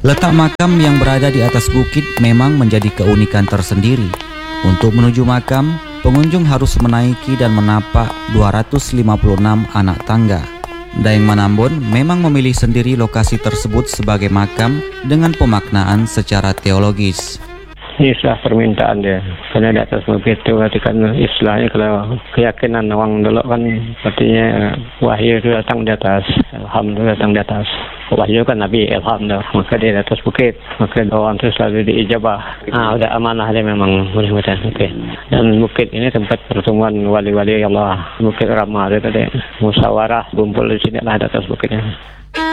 Letak makam yang berada di atas bukit memang menjadi keunikan tersendiri. Untuk menuju makam, pengunjung harus menaiki dan menapak 256 anak tangga. Daeng Manambon memang memilih sendiri lokasi tersebut sebagai makam dengan pemaknaan secara teologis. Ini istilah permintaan dia. Karena di atas bukit itu berarti kan istilahnya kalau keyakinan orang dulu kan artinya wahyu itu datang di atas, ilham itu datang di atas. Wahyu kan Nabi, ilham dah. Maka dia di atas bukit. Maka orang itu selalu diijabah. Udah amanah dia memang mudah-mudahan. Okay. Dan bukit ini tempat pertemuan wali-wali Allah. Bukit Ramah dia tadi. Musyawarah kumpul di sini lah di atas bukitnya.